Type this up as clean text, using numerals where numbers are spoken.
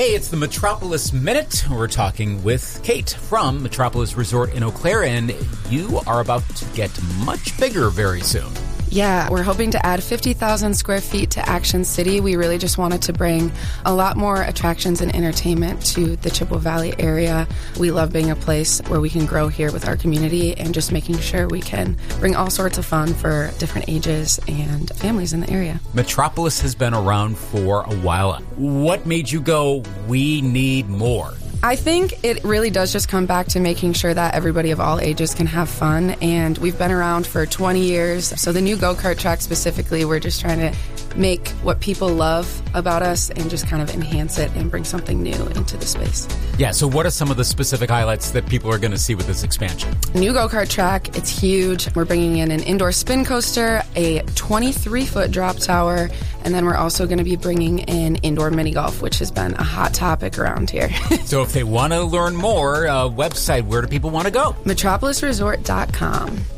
Hey, it's the Metropolis Minute. We're talking with Kate from Metropolis Resort in Eau Claire, and you are about to get much bigger very soon. Yeah, we're hoping to add 50,000 square feet to Action City. We really just wanted to bring a lot more attractions and entertainment to the Chippewa Valley area. We love being a place where we can grow here with our community and just making sure we can bring all sorts of fun for different ages and families in the area. Metropolis has been around for a while. What made you go, we need more? I think it really does just come back to making sure that everybody of all ages can have fun, and we've been around for 20 years. So the new go-kart track specifically, we're just trying to make what people love about us and just kind of enhance it and bring something new into the space. Yeah, so what are some of the specific highlights that people are going to see with this expansion? New go-kart track, it's huge. We're bringing in an indoor spin coaster, a 23-foot drop tower, and then we're also going to be bringing in indoor mini golf, which has been a hot topic around here. So if they want to learn more, website, where do people want to go? Metropolisresort.com.